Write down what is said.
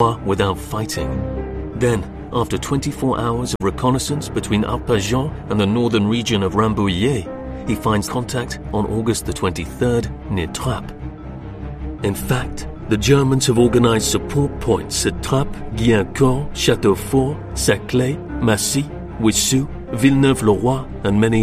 Artois without fighting. Then, after 24 hours of reconnaissance between Arpajon and the northern region of Rambouillet, he finds contact on August the 23rd near Trappes. In fact, the Germans have organized support points at Trappes, Guyancourt, Châteaufort, Saclay, Massy, Wissous, Villeneuve-le-Roi, and many